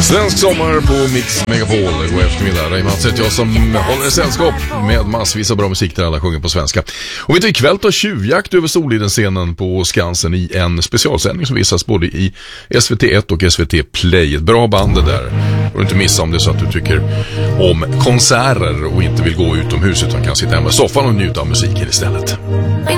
Svensk sommar på Mix Megapol. God eftermiddag. Det är Mats jag som håller sällskap med massvis av bra musik där alla sjunger på svenska. Och vet du, ikväll tar Tjuvjakt över Soliden-scenen på Skansen i en specialsändning som visas både i SVT1 och SVT Play. Ett bra band det där. Och inte missa om det är så att du tycker om konserter och inte vill gå utomhus utan kan sitta hemma i soffan och njuta av musiken istället.